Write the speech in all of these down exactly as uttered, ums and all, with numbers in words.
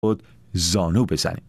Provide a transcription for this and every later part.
خود زانو بزنیم.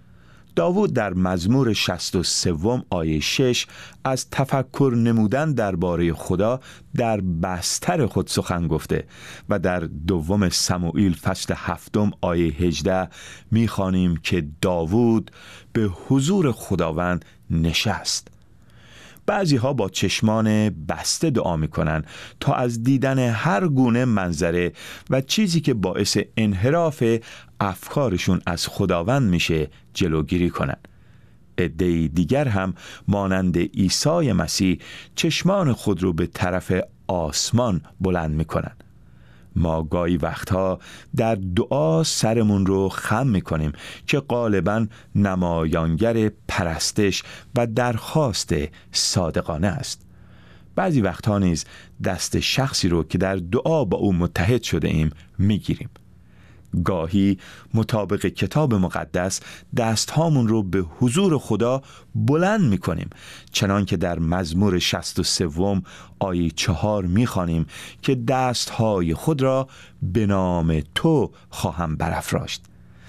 داوود در مزمور شصت و سه آیه شش از تفکر نمودن درباره خدا در بستر خود سخن گفته و در دوم سموئیل فصل هفتم آیه هجده می‌خوانیم که داوود به حضور خداوند نشست. بعضی ها با چشمان بسته دعا میکنن تا از دیدن هر گونه منظره و چیزی که باعث انحراف افکارشون از خداوند میشه جلوگیری کنن. عده‌ای دیگر هم مانند عیسی مسیح چشمان خود رو به طرف آسمان بلند میکنن. ما گاهی وقتها در دعا سرمون رو خم میکنیم که غالباً نمایانگر پرستش و درخواست صادقانه است. بعضی وقتها نیز دست شخصی رو که در دعا با او متحد شده ایم میگیریم. گاهی مطابق کتاب مقدس دستهامون رو به حضور خدا بلند میکنیم، چنان که در مزمور شصت و سه آیه چهار میخوانیم که دستهای خود را به نام تو خواهم برافراشت.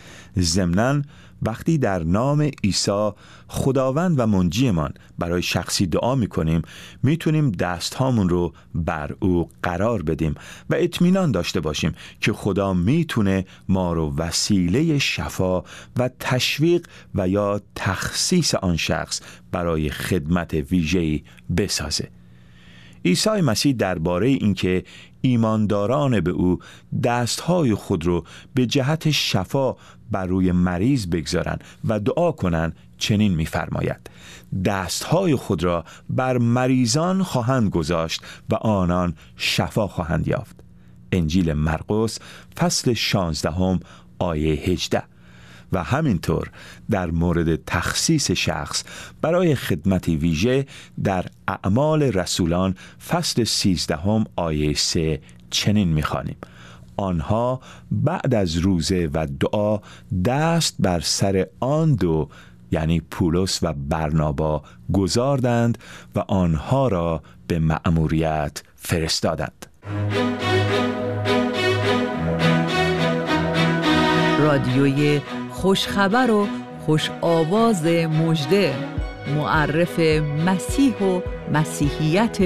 ضمناً وقتی در نام عیسی خداوند و منجیمان برای شخصی دعا میکنیم، میتونیم دستهامون رو بر او قرار بدیم و اطمینان داشته باشیم که خدا میتونه ما رو وسیله شفا و تشویق و یا تخصیص آن شخص برای خدمت ویژه‌ای بسازه. عیسی مسیح درباره اینکه ایمانداران به او دستهای خود رو به جهت شفا بر روی مریض بگذارن و دعا کنن چنین می‌فرماید: دستهای خود را بر مریضان خواهند گذاشت و آنان شفا خواهند یافت. انجیل مرقس فصل شانزده آیه هجده. و همینطور در مورد تخصیص شخص برای خدمت ویژه در اعمال رسولان فصل سیزده آیه سه چنین می‌خوانیم: آنها بعد از روزه و دعا دست بر سر آن دو، یعنی پولس و برنابا، گذاردند و آنها را به مأموریت فرستادند. رادیوی خوشخبر و خوش آواز مژده، معرف مسیح و مسیحیت